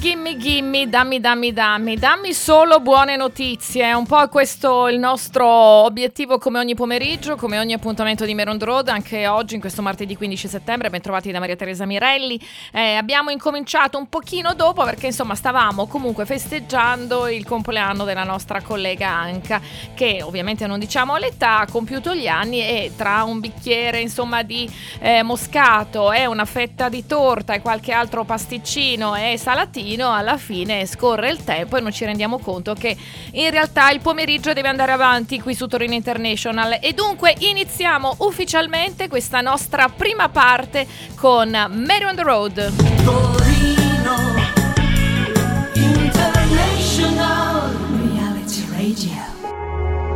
Gimme, dammi solo buone notizie. È un po' questo il nostro obiettivo come ogni pomeriggio, come ogni appuntamento di Mare on the Road, anche oggi in questo martedì 15 settembre. Ben trovati da Maria Teresa Mirelli. Abbiamo incominciato un pochino dopo perché insomma stavamo comunque festeggiando il compleanno della nostra collega Anca, che ovviamente non diciamo l'età, ha compiuto gli anni e tra un bicchiere insomma di moscato e una fetta di torta e qualche altro pasticcino e salatino, alla fine scorre il tempo e non ci rendiamo conto che in realtà il pomeriggio deve andare avanti qui su Torino International. E dunque iniziamo ufficialmente questa nostra prima parte con Mare on the Road. Torino International Reality Radio.